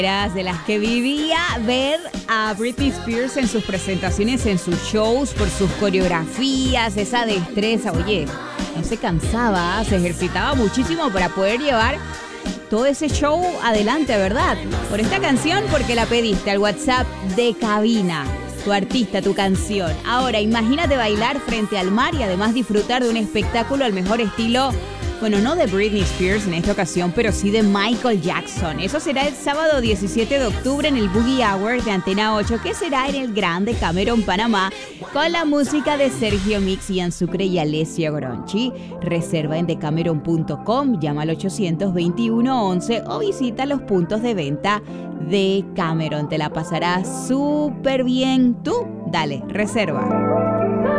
De las que vivía ver a Britney Spears en sus presentaciones, en sus shows, por sus coreografías, esa destreza. Oye, no se cansaba, se ejercitaba muchísimo para poder llevar todo ese show adelante, ¿verdad? Por esta canción, porque la pediste al WhatsApp de cabina. Tu artista, tu canción. Ahora, imagínate bailar frente al mar y además disfrutar de un espectáculo al mejor estilo. Bueno, no de Britney Spears en esta ocasión, pero sí de Michael Jackson. Eso será el sábado 17 de octubre en el Boogie Hour de Antena 8, que será en el Grande Cameron, Panamá, con la música de Sergio Mix, Ian Sucre y Alessio Gronchi. Reserva en decameron.com, llama al 821-11 o visita los puntos de venta de Cameron. Te la pasarás súper bien. Tú, dale, reserva.